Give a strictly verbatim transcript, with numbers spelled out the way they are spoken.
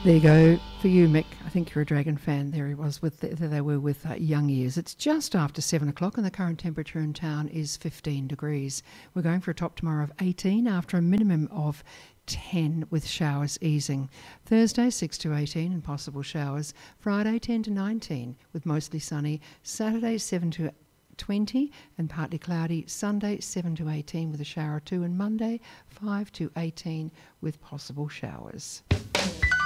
There you go. For you, Mick, I think you're a Dragon fan. There he was. With the, there they were with uh, Young Years. It's just after seven o'clock and the current temperature in town is fifteen degrees. We're going for a top tomorrow of eighteen after a minimum of ten with showers easing. Thursday six to eighteen and possible showers. Friday ten to nineteen with mostly sunny. Saturday seven to twenty and partly cloudy. Sunday seven to eighteen with a shower or two. And Monday five to eighteen with possible showers.